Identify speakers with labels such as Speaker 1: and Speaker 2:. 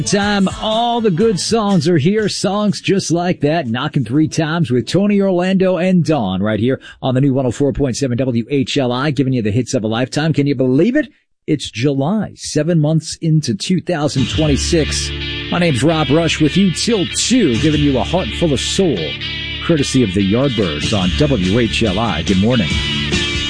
Speaker 1: Time, all the good songs are here. Songs just like that, knocking 3 times with Tony Orlando and Dawn right here on the new 104.7 WHLI, giving you the hits of a lifetime. Can you believe it? It's July, 7 months into 2026. My name's Rob Rush with you till 2, giving you a heart full of soul, courtesy of the Yardbirds on WHLI. Good morning.